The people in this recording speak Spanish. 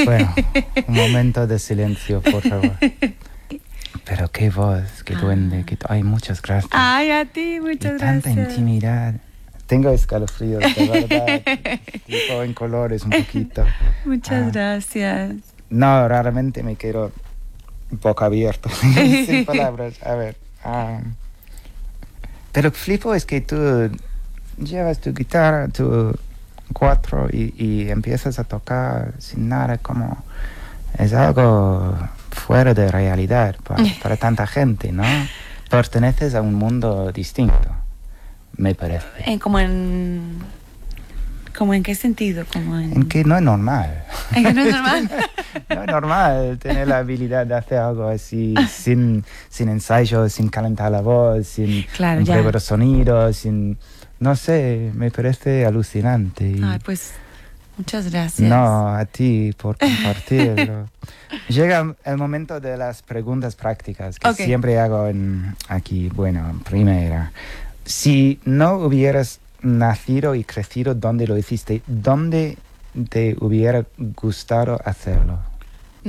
Bueno, un momento de silencio, por favor. Pero qué voz, qué duende, ay, muchas gracias. Ay, a ti, muchas y gracias. tanta intimidad. Tengo escalofríos, de verdad. Tipo en colores un poquito. Muchas gracias. No, raramente me quedo boca abierta, sin palabras. A ver. Pero flipo es que tú llevas tu guitarra, tu cuatro y empiezas a tocar sin nada, como es algo fuera de realidad para tanta gente, ¿no? Perteneces a un mundo distinto, me parece. ¿Cómo en qué sentido? En que no es normal. ¿En que no es normal? No es normal tener la habilidad de hacer algo así sin ensayo, sin calentar la voz, sin prueba de sonido, sin... No sé, me parece alucinante. Ay, pues muchas gracias. No, a ti por compartirlo. Llega el momento de las preguntas prácticas que siempre hago aquí. Bueno, primera, si no hubieras nacido y crecido donde lo hiciste, ¿dónde te hubiera gustado hacerlo?